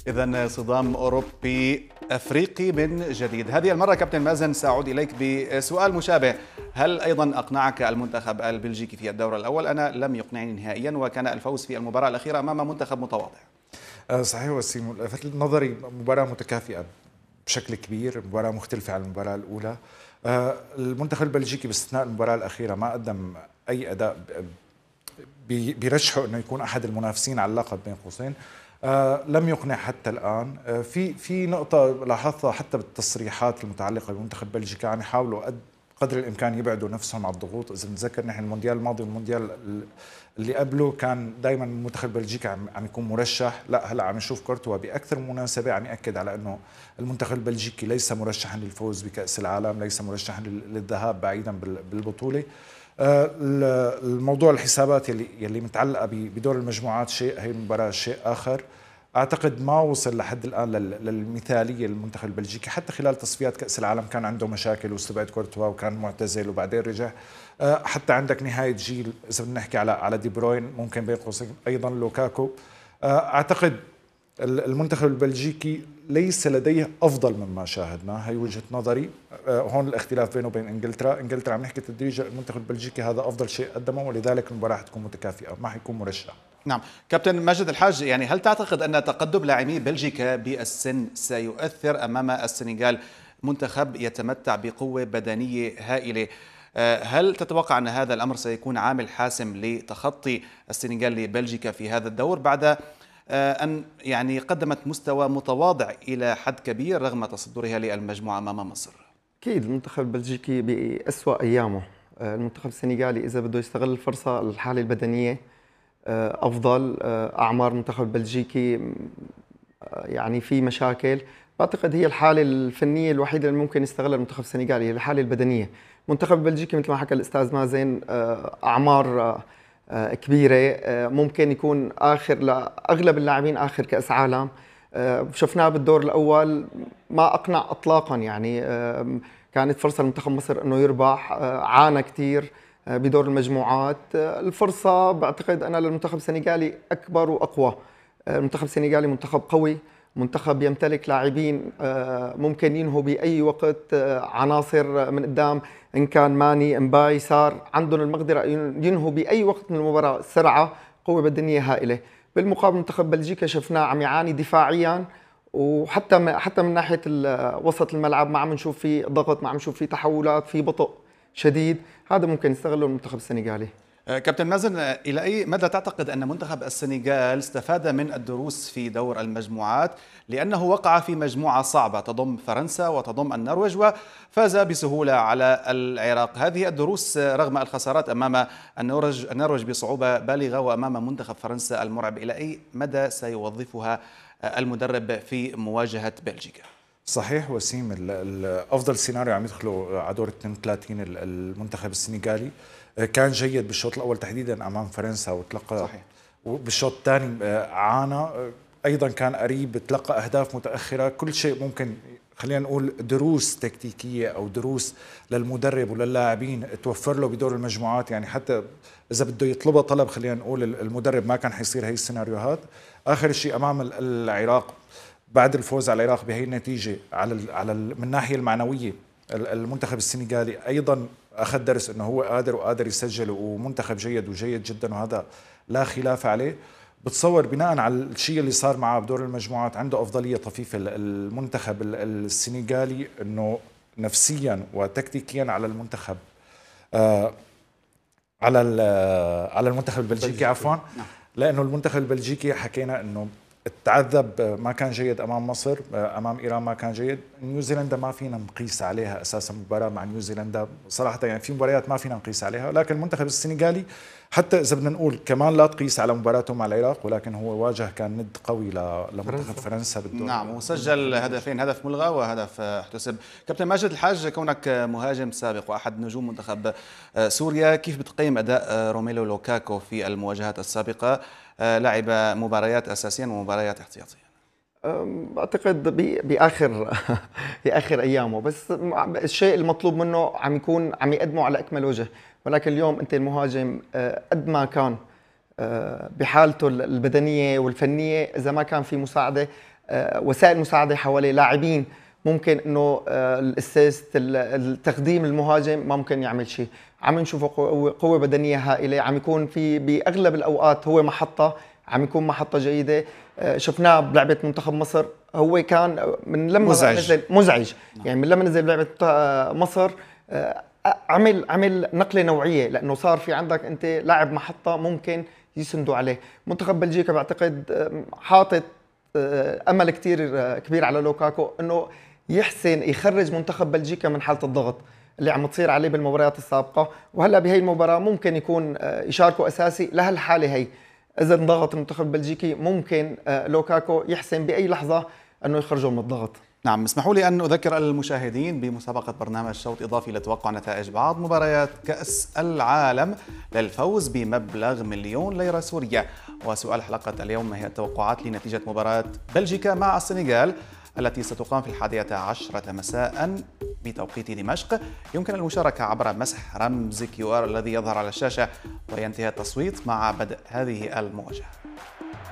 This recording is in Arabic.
إذن صدام أوروبي أفريقي من جديد. هذه المرة كابتن مازن سأعود إليك بسؤال مشابه. هل أيضا أقنعك المنتخب البلجيكي في الدور الأول؟ أنا لم يقنعني نهائيا، وكان الفوز في المباراة الأخيرة أمام منتخب متواضع. صحيح وسيم، لفت نظري مباراة متكافئة بشكل كبير، مباراة مختلفة عن المباراة الأولى. المنتخب البلجيكي باستثناء المباراة الأخيرة ما قدم أي أداء بيرشحه أنه يكون أحد المنافسين على اللقب بين قوسين. لم يقنع حتى الآن. في نقطة لاحظتها حتى بالتصريحات المتعلقة بالمنتخب البلجيكي، يعني يحاولوا قدر الإمكان يبعدوا نفسهم عن الضغوط. إذا نتذكر نحن المونديال الماضي والمونديال اللي قبله كان دائما المنتخب البلجيكي عم يكون مرشح. لا، هلا عم نشوف كورتوا باكثر مناسبه عم ياكد على انه المنتخب البلجيكي ليس مرشحا للفوز بكاس العالم، ليس مرشحا للذهاب بعيدا بالبطوله. الموضوع الحسابات يلي متعلقه بدور المجموعات شيء، هي المباراه شيء اخر. اعتقد ما وصل لحد الان للمثاليه للمنتخب البلجيكي. حتى خلال تصفيات كاس العالم كان عنده مشاكل واستبعد كورتوا وكان معتزل وبعدين رجع. حتى عندك نهايه جيل، اذا بدنا نحكي على دي بروين، ممكن بين قوسين ايضا لوكاكو. اعتقد المنتخب البلجيكي ليس لديه افضل مما شاهدنا، هي وجهه نظري. هون الاختلاف بينه وبين انجلترا عم نحكي تدريجيا المنتخب البلجيكي هذا افضل شيء قدمه، ولذلك المباراه حتكون متكافئه، ما حيكون مرشح. نعم كابتن ماجد الحاج، يعني هل تعتقد أن تقدم لاعبي بلجيكا بالسن سيؤثر أمام السنغال، منتخب يتمتع بقوة بدنية هائلة؟ هل تتوقع أن هذا الأمر سيكون عامل حاسم لتخطي السنغال لبلجيكا في هذا الدور، بعد أن يعني قدمت مستوى متواضع إلى حد كبير رغم تصدرها للمجموعة أمام مصر؟ أكيد المنتخب البلجيكي بأسوأ أيامه. المنتخب السنغالي إذا بده يستغل الفرصة، الحالة البدنية أفضل. أعمار المنتخب البلجيكي يعني في مشاكل. بعتقد هي الحالة الفنية الوحيدة اللي ممكن يستغلها المنتخب السنغالي هي الحالة البدنية. المنتخب البلجيكي مثل ما حكى الأستاذ مازن أعمار كبيرة، ممكن يكون آخر لأغلب اللاعبين آخر كأس عالم. شفناه بالدور الأول ما أقنع إطلاقا، يعني كانت فرصة لمنتخب مصر أنه يربح، عانى كتير بدور المجموعات. الفرصة بعتقد أنا للمنتخب السنغالي أكبر وأقوى. المنتخب السنغالي منتخب قوي، منتخب يمتلك لاعبين ممكن ينهوا بأي وقت عناصر من قدام، إن كان ماني امباي سار، عندهم المقدرة ينهوا بأي وقت من المباراة. سرعة، قوة بدنية هائلة. بالمقابل منتخب بلجيكا شفناه عم يعاني دفاعيا، وحتى من ناحية وسط الملعب ما عم نشوف فيه ضغط، ما عم نشوف فيه تحولات، في بطء شديد. هذا ممكن يستغله المنتخب السنغالي. كابتن مازن، إلى أي مدى تعتقد أن منتخب السنغال استفاد من الدروس في دور المجموعات، لأنه وقع في مجموعة صعبة تضم فرنسا وتضم النرويج وفاز بسهولة على العراق؟ هذه الدروس رغم الخسارات أمام النرويج بصعوبة بالغة وأمام منتخب فرنسا المرعب، إلى أي مدى سيوظفها المدرب في مواجهة بلجيكا؟ صحيح وسيم، افضل سيناريو عم يدخلوا على دور 32 المنتخب السنغالي. كان جيد بالشوط الاول تحديدا امام فرنسا وتلقى، صحيح. وبالشوط الثاني عانى ايضا، كان قريب، تلقى اهداف متاخره. كل شيء ممكن خلينا نقول دروس تكتيكيه او دروس للمدرب وللاعبين توفر له بدور المجموعات. يعني حتى اذا بده يطلبها طلب، خلينا نقول المدرب ما كان حيصير هي السيناريوهات. اخر شيء امام العراق، بعد الفوز على العراق بهي النتيجه، من الناحيه المعنويه المنتخب السنغالي ايضا اخذ درس انه هو قادر يسجل، ومنتخب جيد وجيد جدا، وهذا لا خلاف عليه. بتصور بناء على الشيء اللي صار معه بدور المجموعات عنده افضليه طفيفه المنتخب السنغالي، انه نفسيا وتكتيكيا على المنتخب على المنتخب البلجيكي عفوا. لانه المنتخب البلجيكي حكينا انه تعذب، ما كان جيد امام مصر، امام ايران ما كان جيد. نيوزيلندا ما فينا نقيس عليها اساسا، مباراه مع نيوزيلندا صراحه، يعني في مباريات ما فينا نقيس عليها. لكن المنتخب السنغالي حتى اذا بدنا نقول كمان لا تقيس على مباراته مع العراق، ولكن هو واجه كان ند قوي لمنتخب فرنسا بالدور. نعم، وسجل هدفين، هدف ملغى وهدف احتسب. كابتن ماجد الحاج، كونك مهاجم سابق واحد نجوم منتخب سوريا، كيف بتقيم اداء روميلو لوكاكو في المواجهات السابقه؟ لعب مباريات اساسيا ومباريات احتياطيه. بعتقد باخر ايامه، بس الشيء المطلوب منه عم يقدمه على اكمل وجه. ولكن اليوم انت المهاجم قد ما كان بحالته البدنيه والفنيه، اذا ما كان في مساعده وسائل مساعده حواليه، لاعبين ممكن انه الاسيست التقديم المهاجم ما ممكن يعمل شيء. عم نشوفه قوه بدنيه هائله، عم يكون في باغلب الاوقات هو محطه، عم يكون محطه جيده. شفناه بلعبه منتخب مصر، هو كان من لما نزل مزعج يعني، من لما نزل بلعبه مصر عمل نقله نوعيه، لانه صار في عندك انت لاعب محطه ممكن يسندوا عليه. منتخب بلجيكا بعتقد حاطط امل كثير كبير على لوكاكو انه يحسن يخرج منتخب بلجيكا من حاله الضغط اللي عم تصير عليه بالمباريات السابقه، وهلا بهي المباراه ممكن يكون يشاركوا اساسي لهالحاله هي. اذا انضغط المنتخب البلجيكي ممكن لوكاكو يحسن باي لحظه انه يخرجوا من الضغط. نعم، اسمحوا لي أن أذكر المشاهدين بمسابقة برنامج شوط إضافي لتوقع نتائج بعض مباريات كأس العالم للفوز بمبلغ 1,000,000 ليرة سورية. وسؤال حلقة اليوم: ما هي التوقعات لنتيجة مباراة بلجيكا مع السنغال التي ستقام في 11:10 مساء بتوقيت دمشق؟ يمكن المشاركة عبر مسح رمز QR الذي يظهر على الشاشة، وينتهي التصويت مع بدء هذه المواجهة.